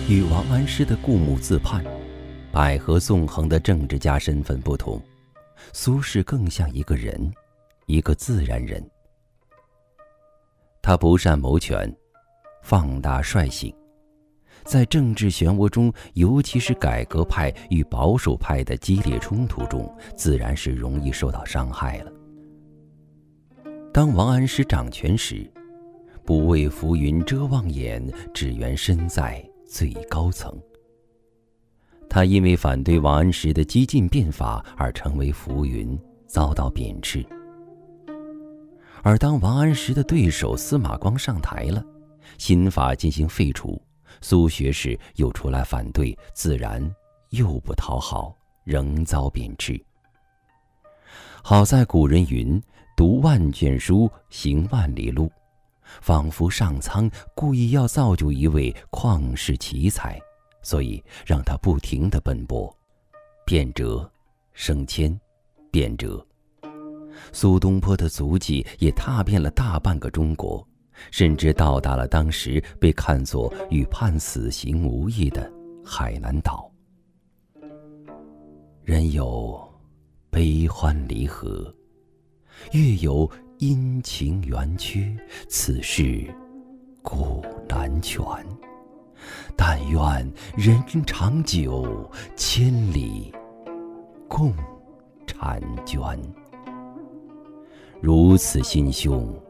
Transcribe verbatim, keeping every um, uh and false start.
与王安石的固木自叛、百合纵横的政治家身份不同，苏轼更像一个人，一个自然人。他不善谋权，放大率性，在政治漩涡中，尤其是改革派与保守派的激烈冲突中，自然是容易受到伤害了。当王安石掌权时，不为浮云遮望眼，只缘身在最高层。他因为反对王安石的激进变法而成为浮云，遭到贬斥。而当王安石的对手司马光上台了，新法进行废除，苏学士又出来反对，自然又不讨好，仍遭贬斥。好在古人云：读万卷书，行万里路，仿佛上苍故意要造就一位旷世奇才，所以让他不停地奔波，变折、升迁、变折。苏东坡的足迹也踏遍了大半个中国，甚至到达了当时被看作与判死刑无异的海南岛。人有悲欢离合，月有阴晴圆缺，此事古难全。但愿人长久，千里共婵娟。如此心胸，